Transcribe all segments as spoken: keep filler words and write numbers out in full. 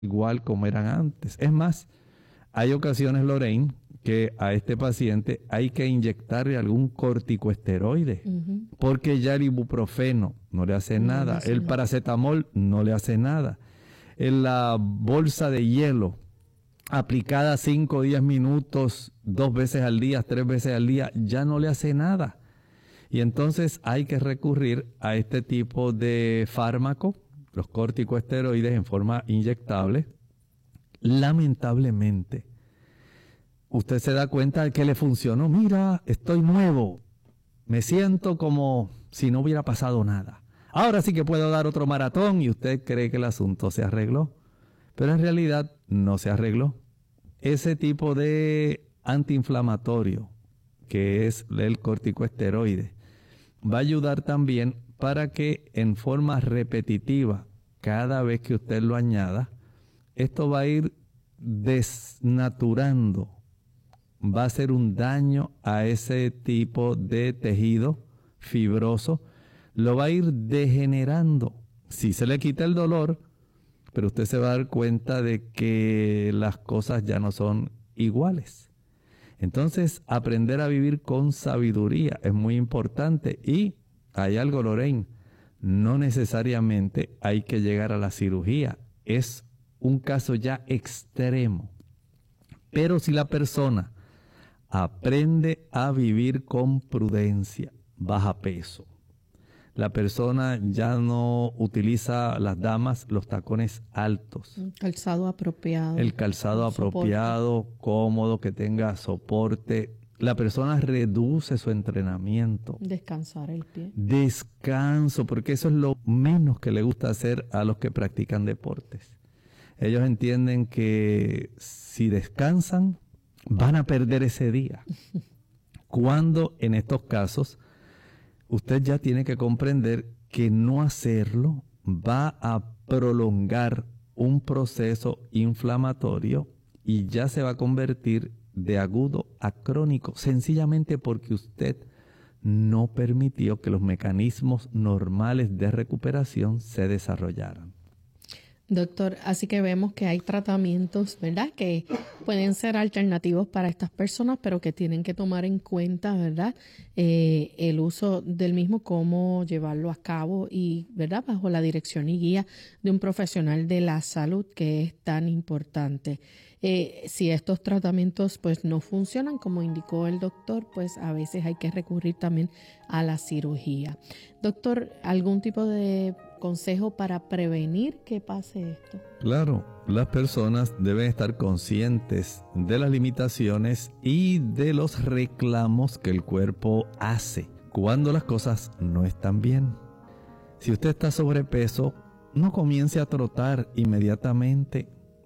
igual como eran antes. Es más, hay ocasiones, Lorraine, que a este paciente hay que inyectarle algún corticoesteroide, uh-huh. porque ya el ibuprofeno no le hace no, nada, no hace el nada. Paracetamol no le hace nada, en la bolsa de hielo aplicada cinco o diez minutos, dos veces al día, tres veces al día, ya no le hace nada. Y entonces hay que recurrir a este tipo de fármaco, los corticoesteroides en forma inyectable. Lamentablemente, usted se da cuenta de que le funcionó. Mira, estoy nuevo. Me siento como si no hubiera pasado nada. Ahora sí que puedo dar otro maratón y usted cree que el asunto se arregló. Pero en realidad no se arregló. Ese tipo de antiinflamatorio, que es el corticoesteroide, va a ayudar también para que en forma repetitiva, cada vez que usted lo añada, esto va a ir desnaturando, va a hacer un daño a ese tipo de tejido fibroso, lo va a ir degenerando. Sí se le quita el dolor, pero usted se va a dar cuenta de que las cosas ya no son iguales. Entonces, aprender a vivir con sabiduría es muy importante. Y hay algo, Lorraine, no necesariamente hay que llegar a la cirugía. Es un caso ya extremo. Pero si la persona aprende a vivir con prudencia, baja peso, la persona ya no utiliza, las damas, los tacones altos. El calzado apropiado. El calzado apropiado, soporte. Cómodo, que tenga soporte. La persona reduce su entrenamiento. Descansar el pie. Descanso, porque eso es lo menos que le gusta hacer a los que practican deportes. Ellos entienden que si descansan, van a perder ese día. Cuando en estos casos, usted ya tiene que comprender que no hacerlo va a prolongar un proceso inflamatorio y ya se va a convertir de agudo a crónico, sencillamente porque usted no permitió que los mecanismos normales de recuperación se desarrollaran. Doctor, así que vemos que hay tratamientos, ¿verdad?, que pueden ser alternativos para estas personas, pero que tienen que tomar en cuenta, ¿verdad?, eh, el uso del mismo, cómo llevarlo a cabo y, ¿verdad?, bajo la dirección y guía de un profesional de la salud, que es tan importante. Eh, si estos tratamientos pues no funcionan, como indicó el doctor, pues a veces hay que recurrir también a la cirugía. Doctor, ¿algún tipo de consejo para prevenir que pase esto? Claro, las personas deben estar conscientes de las limitaciones y de los reclamos que el cuerpo hace cuando las cosas no están bien. Si usted está sobrepeso, no comience a trotar inmediatamente.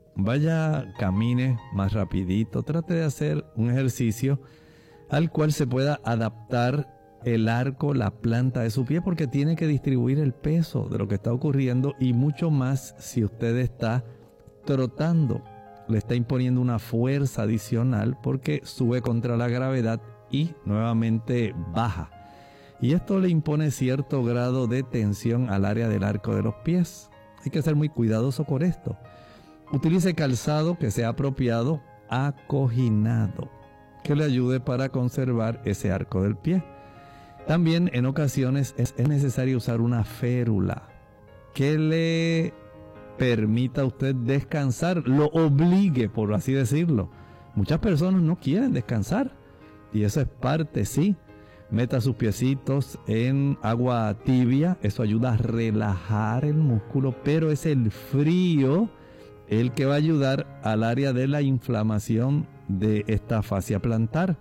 Vaya, camine más rapidito, trate de hacer un ejercicio al cual se pueda adaptar el arco, la planta de su pie, porque tiene que distribuir el peso de lo que está ocurriendo, y mucho más si usted está trotando. Le está imponiendo una fuerza adicional porque sube contra la gravedad y nuevamente baja. Y esto le impone cierto grado de tensión al área del arco de los pies. Hay que ser muy cuidadoso con esto. Utilice calzado que sea apropiado, acoginado, que le ayude para conservar ese arco del pie. También en ocasiones es, es necesario usar una férula que le permita a usted descansar, lo obligue, por así decirlo. Muchas personas no quieren descansar y eso es parte, sí. Meta sus piecitos en agua tibia, eso ayuda a relajar el músculo, pero es el frío el que va a ayudar al área de la inflamación de esta fascia plantar.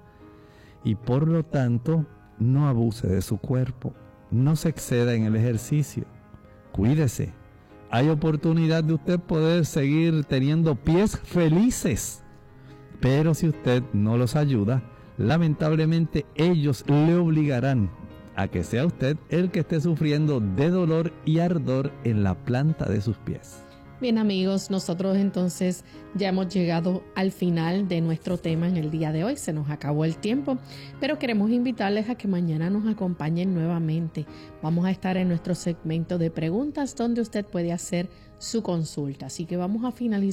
Y por lo tanto, no abuse de su cuerpo, no se exceda en el ejercicio, cuídese. Hay oportunidad de usted poder seguir teniendo pies felices, pero si usted no los ayuda, lamentablemente ellos le obligarán a que sea usted el que esté sufriendo de dolor y ardor en la planta de sus pies. Bien, amigos, nosotros entonces ya hemos llegado al final de nuestro tema en el día de hoy. Se nos acabó el tiempo, pero queremos invitarles a que mañana nos acompañen nuevamente. Vamos a estar en nuestro segmento de preguntas, donde usted puede hacer su consulta. Así que vamos a finalizar